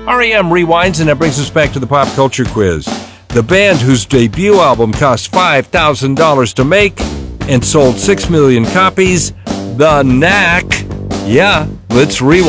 REM rewinds, and that brings us back to the pop culture quiz. The band whose debut album cost $5,000 to make and sold 6 million copies, The Knack. Yeah, let's rewind.